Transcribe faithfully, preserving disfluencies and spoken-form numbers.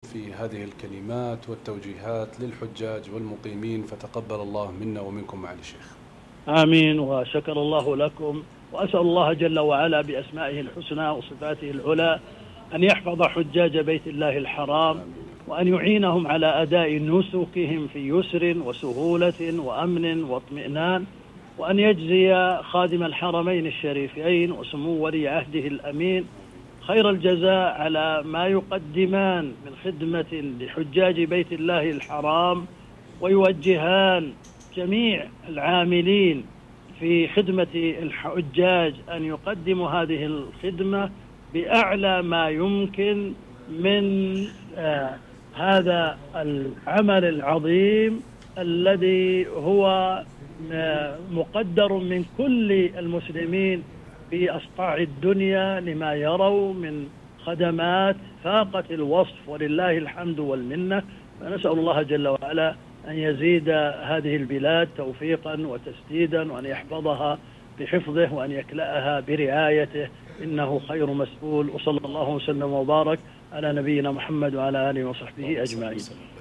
في هذه الكلمات والتوجيهات للحجاج والمقيمين، فتقبل الله منا ومنكم معالي الشيخ. آمين، وشكر الله لكم، وأسأل الله جل وعلا بأسمائه الحسنى وصفاته العلى أن يحفظ حجاج بيت الله الحرام، وأن يعينهم على أداء نسكهم في يسر وسهولة وأمن واطمئنان، وأن يجزي خادم الحرمين الشريفين وسمو ولي عهده الأمين خير الجزاء على ما يقدمان من خدمة لحجاج بيت الله الحرام، ويوجهان جميع العاملين في خدمة الحجاج أن يقدموا هذه الخدمة بأعلى ما يمكن من آه هذا العمل العظيم الذي هو آه مقدر من كل المسلمين في أصقاع الدنيا لما يروا من خدمات فاقت الوصف، ولله الحمد والمنة. فنسأل الله جل وعلا أن يزيد هذه البلاد توفيقا وتسديدا، وأن يحفظها بحفظه، وأن يكلأها برعايته، إنه خير مسؤول. وصلى الله وسلم وبارك على نبينا محمد وعلى آله وصحبه أجمعين.